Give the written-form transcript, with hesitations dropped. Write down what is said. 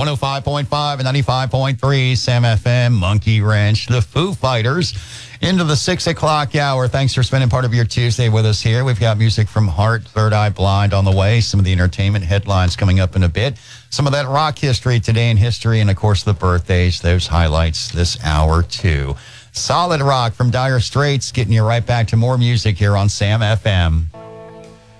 105.5 and 95.3 Sam FM, Monkey Wrench, the Foo Fighters. Into the 6 o'clock hour. Thanks for spending part of your Tuesday with us here. We've got music from Heart, Third Eye Blind on the way. Some of the entertainment headlines coming up in a bit. Some of that rock history today in history. And, of course, the birthdays. Those highlights this hour, too. Solid rock from Dire Straits, getting you right back to more music here on Sam FM.